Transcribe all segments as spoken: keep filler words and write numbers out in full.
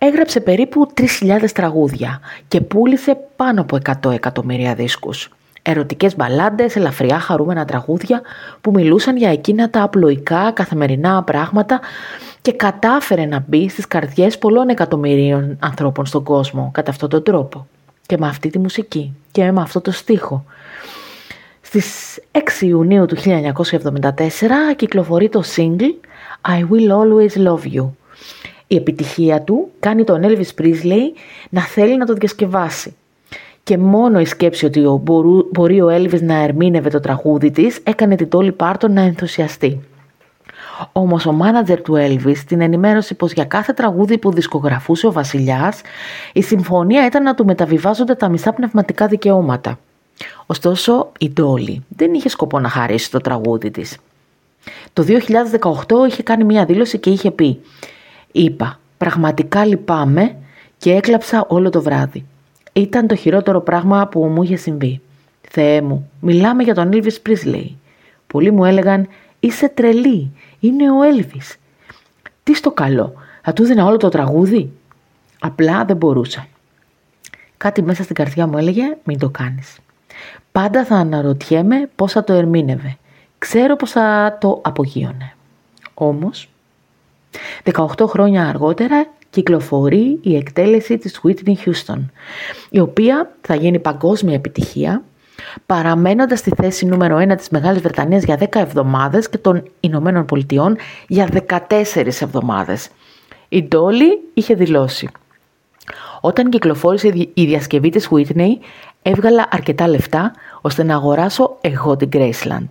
Έγραψε περίπου τρεις χιλιάδες τραγούδια και πούλησε πάνω από εκατό εκατομμύρια δίσκους. Ερωτικές μπαλάντες, ελαφριά χαρούμενα τραγούδια που μιλούσαν για εκείνα τα απλοϊκά καθημερινά πράγματα και κατάφερε να μπει στις καρδιές πολλών εκατομμυρίων ανθρώπων στον κόσμο κατά αυτόν τον τρόπο και με αυτή τη μουσική και με αυτό το στίχο. Στις έξι Ιουνίου του χίλια εννιακόσια εβδομήντα τέσσερα κυκλοφορεί το single I Will Always Love You. Η επιτυχία του κάνει τον Elvis Presley να θέλει να το διασκευάσει. Και μόνο η σκέψη ότι μπορεί ο Elvis να ερμήνευε το τραγούδι της έκανε την Dolly Parton να ενθουσιαστεί. Όμως ο μάνατζερ του Elvis την ενημέρωσε πως για κάθε τραγούδι που δισκογραφούσε ο βασιλιάς, η συμφωνία ήταν να του μεταβιβάζονται τα μισά πνευματικά δικαιώματα. Ωστόσο η Dolly δεν είχε σκοπό να χαρίσει το τραγούδι της. Το δύο χιλιάδες δεκαοκτώ είχε κάνει μια δήλωση και είχε πει «Είπα, πραγματικά λυπάμαι και έκλαψα όλο το βράδυ. Ήταν το χειρότερο πράγμα που μου είχε συμβεί. Θεέ μου, μιλάμε για τον Elvis Presley. Πολλοί μου έλεγαν «Είσαι τρελή, είναι ο Elvis». Τι στο καλό, θα του έδινα όλο το τραγούδι. Απλά δεν μπορούσα. Κάτι μέσα στην καρδιά μου έλεγε «Μην το κάνεις». Πάντα θα αναρωτιέμαι πώς θα το ερμήνευε. Ξέρω πώς θα το απογείωνε. Όμως, δεκαοκτώ χρόνια αργότερα κυκλοφορεί η εκτέλεση της Whitney Houston, η οποία θα γίνει παγκόσμια επιτυχία, παραμένοντας στη θέση νούμερο ένα της Μεγάλης Βρετανίας για δέκα εβδομάδες και των Ηνωμένων Πολιτειών για δεκατέσσερις εβδομάδες. Η Dolly είχε δηλώσει «Όταν κυκλοφόρησε η διασκευή της Whitney, έβγαλα αρκετά λεφτά ώστε να αγοράσω εγώ την Graceland».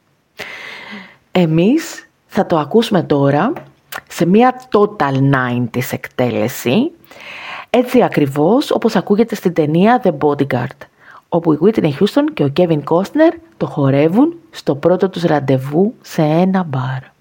Εμείς θα το ακούσουμε τώρα σε μια total ενενήντα εκτέλεση, έτσι ακριβώς όπως ακούγεται στην ταινία The Bodyguard, όπου η Whitney Houston και ο Kevin Costner το χορεύουν στο πρώτο τους ραντεβού σε ένα μπαρ.